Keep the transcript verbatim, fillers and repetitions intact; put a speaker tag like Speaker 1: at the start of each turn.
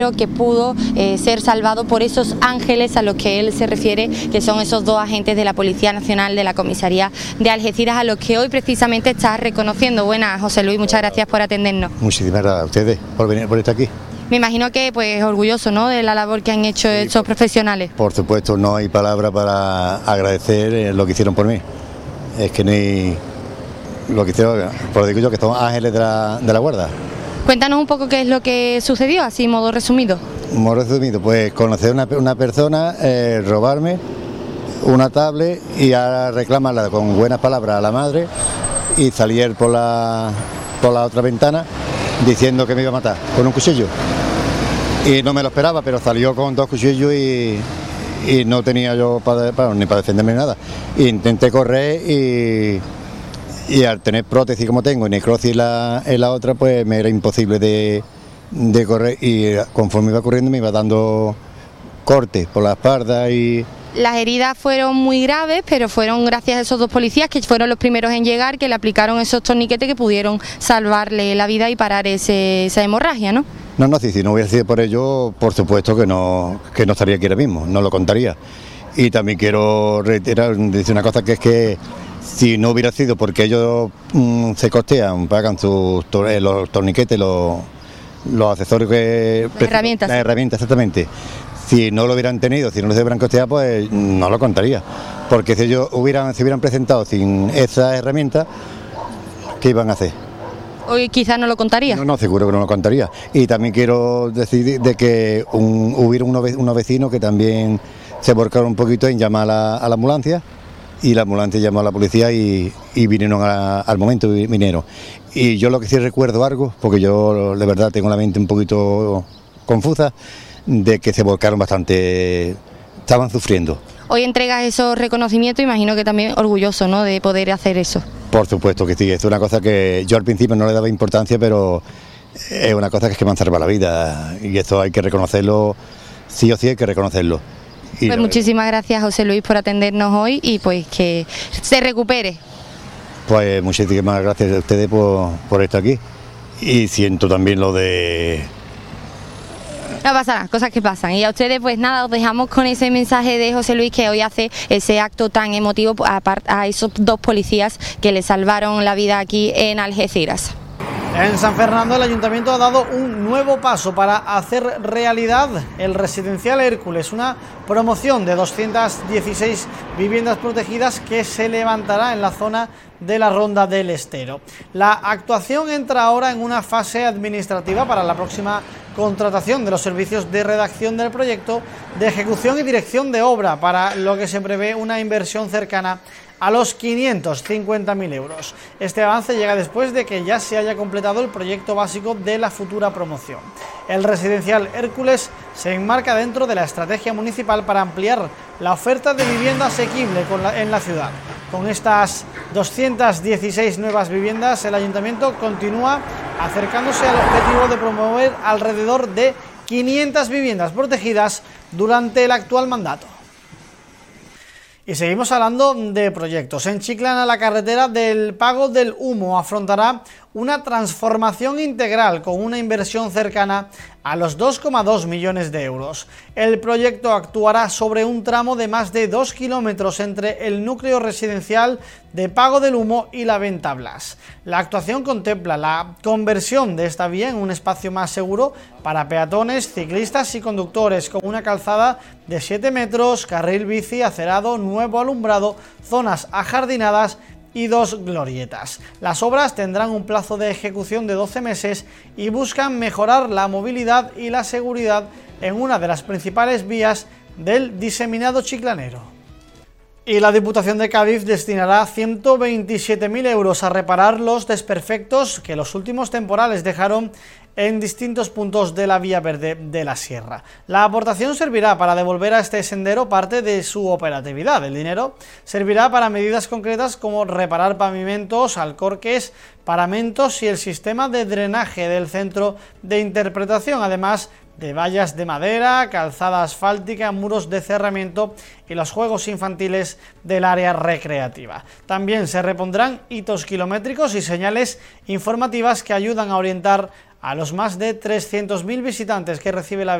Speaker 1: que pudo eh, ser salvado por esos ángeles a los que él se refiere, que son esos dos agentes de la Policía Nacional de la Comisaría de Algeciras, a los que hoy precisamente está reconociendo. Buenas, José Luis, muchas gracias por atendernos.
Speaker 2: Muchísimas gracias a ustedes por venir, por estar aquí.
Speaker 1: Me imagino que pues orgulloso, ¿no?, de la labor que han hecho sí, estos profesionales.
Speaker 2: Por supuesto, no hay palabra para agradecer lo que hicieron por mí. Es que ni lo que hicieron, por lo digo yo, que son ángeles de la, de la guarda.
Speaker 1: Cuéntanos un poco qué es lo que sucedió, así modo resumido.
Speaker 2: Modo resumido, pues conocer a una, una persona, eh, robarme una tablet y ahora reclamarla con buenas palabras a la madre y salir por la, por la otra ventana diciendo que me iba a matar con un cuchillo. Y no me lo esperaba, pero salió con dos cuchillos y, y no tenía yo para, para, ni para defenderme ni nada. Intenté correr y... y al tener prótesis como tengo y necrosis en la, en la otra, pues me era imposible de, de correr, y conforme iba corriendo me iba dando cortes por la espalda. Y
Speaker 1: las heridas fueron muy graves, pero fueron gracias a esos dos policías que fueron los primeros en llegar, que le aplicaron esos torniquetes que pudieron salvarle la vida y parar ese, esa hemorragia, ¿no?
Speaker 2: No, no, si, si no hubiera sido por ello, por supuesto que no, que no estaría aquí ahora mismo, no lo contaría. Y también quiero reiterar, decir una cosa, que es que si no hubiera sido porque ellos mmm, se costean, pagan sus eh, los torniquetes, los, los accesorios que...
Speaker 1: Las herramientas.
Speaker 2: Las herramientas, exactamente. Si no lo hubieran tenido, si no los hubieran costeado, pues no lo contaría. Porque si ellos hubieran, se hubieran presentado sin esas herramientas, ¿qué iban a hacer?
Speaker 1: Hoy quizás no lo contaría.
Speaker 2: No, no, seguro que no lo contaría. Y también quiero decir de que un, hubiera unos, unos vecinos que también se volcaron un poquito en llamar a la, a la ambulancia, y la ambulancia llamó a la policía y, y vinieron a, al momento, vinieron. Y yo lo que sí recuerdo algo, porque yo de verdad tengo la mente un poquito confusa, de que se volcaron bastante, estaban sufriendo.
Speaker 1: Hoy entregas esos reconocimientos, imagino que también orgulloso, ¿no?, de poder hacer eso.
Speaker 2: Por supuesto que sí, es una cosa que yo al principio no le daba importancia, pero es una cosa que es que me han salvado la vida, y eso hay que reconocerlo, sí o sí hay que reconocerlo. Y
Speaker 1: pues muchísimas gracias, José Luis, por atendernos hoy, y pues que se recupere.
Speaker 2: Pues muchísimas gracias a ustedes por, por estar aquí, y siento también lo de...
Speaker 1: No pasa nada, cosas que pasan. Y a ustedes pues nada, os dejamos con ese mensaje de José Luis, que hoy hace ese acto tan emotivo a, a esos dos policías que le salvaron la vida aquí en Algeciras.
Speaker 3: En San Fernando el Ayuntamiento ha dado un nuevo paso para hacer realidad el residencial Hércules, una promoción de doscientas dieciséis viviendas protegidas que se levantará en la zona de la Ronda del Estero. La actuación entra ahora en una fase administrativa para la próxima contratación de los servicios de redacción del proyecto, de ejecución y dirección de obra, para lo que se prevé una inversión cercana a los quinientos cincuenta mil euros. Este avance llega después de que ya se haya completado el proyecto básico de la futura promoción. El residencial Hércules se enmarca dentro de la estrategia municipal para ampliar la oferta de vivienda asequible con la, en la ciudad. Con estas doscientas dieciséis nuevas viviendas, el Ayuntamiento continúa acercándose al objetivo de promover alrededor de quinientas viviendas protegidas durante el actual mandato. Y seguimos hablando de proyectos. En Chiclana, la carretera del Pago del Humo afrontará una transformación integral con una inversión cercana a los dos coma dos millones de euros. El proyecto actuará sobre un tramo de más de dos kilómetros entre el núcleo residencial de Pago del Humo y la Venta Blas. La actuación contempla la conversión de esta vía en un espacio más seguro para peatones, ciclistas y conductores, con una calzada de siete metros, carril bici acerado, nuevo alumbrado, zonas ajardinadas y dos glorietas. Las obras tendrán un plazo de ejecución de doce meses y buscan mejorar la movilidad y la seguridad en una de las principales vías del diseminado chiclanero. Y la Diputación de Cádiz destinará ciento veintisiete mil euros a reparar los desperfectos que los últimos temporales dejaron en distintos puntos de la Vía Verde de la Sierra. La aportación servirá para devolver a este sendero parte de su operatividad. El dinero servirá para medidas concretas como reparar pavimentos, alcorques, paramentos y el sistema de drenaje del centro de interpretación, además de vallas de madera, calzada asfáltica, muros de cerramiento y los juegos infantiles del área recreativa. También se repondrán hitos kilométricos y señales informativas que ayudan a orientar a los más de trescientos mil visitantes que recibe la